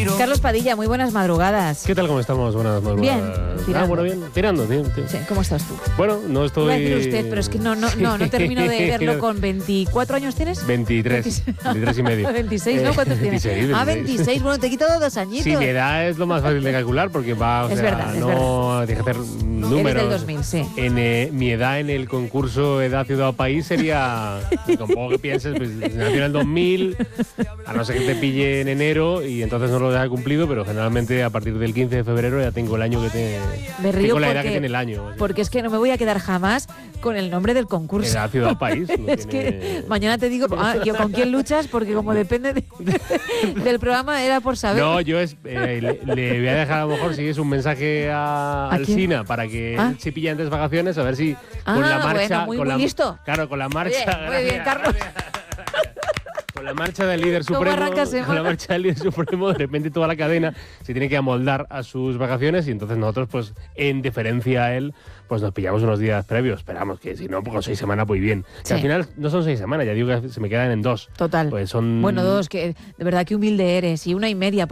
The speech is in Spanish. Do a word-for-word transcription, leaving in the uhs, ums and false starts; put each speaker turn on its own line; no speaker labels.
Carlos Padilla, muy buenas madrugadas.
¿Qué tal? ¿Cómo estamos? Buenas madrugadas.
Bien, tirando.
Ah, bueno, bien. Tirando, tío. tío.
Sí, ¿cómo estás tú?
Bueno, no estoy...
Iba a decir usted, pero es que no, no, no, no termino de verlo con veinticuatro años, ¿tienes?
veintitrés. veintitrés y medio.
veintiséis, ¿no? ¿Cuántos tienes?
veintiséis,
Ah,
veintiséis.
veintiséis, bueno, te he quitado dos añitos.
Sí, mi edad es lo más fácil de calcular porque va, o
Es
sea,
verdad, es
no tienes que hacer números.
Eres del dos mil, sí.
En eh, mi edad en el concurso Edad, Ciudad o País sería, con poco que pienses, pues nació en el dos mil, a no ser que te pille en enero y entonces no lo haya cumplido, pero generalmente a partir del quince de febrero ya tengo el año que te...
Me río
tengo la
porque,
edad que tiene el año. Así.
Porque es que no me voy a quedar jamás con el nombre del concurso.
Edad, Ciudad o País. No
es
tiene...
que mañana te digo, ah, yo, ¿con quién luchas? Porque como depende de, del programa, era por saber.
No, yo es, eh, le, le voy a dejar a lo mejor si es un mensaje a,
¿A
al
quién?
Sina para que
Ah.
él se pille antes vacaciones, a ver si
Ah,
con la marcha...
bueno, muy,
con
muy
la,
listo.
Claro, con la marcha...
Bien, muy bien,
gracias,
Carlos.
gracias. Con la marcha del líder
¿Cómo
supremo,
arranca semana?
con la marcha del líder supremo, de repente toda la cadena se tiene que amoldar a sus vacaciones y entonces nosotros, pues, en deferencia a él, pues nos pillamos unos días previos. Esperamos que si no, pues con seis semanas, pues bien. Que
Sí.
al final no son seis semanas, ya digo que se me quedan en dos.
Total.
Pues son...
Bueno, dos, que de verdad que humilde eres. Y una y media.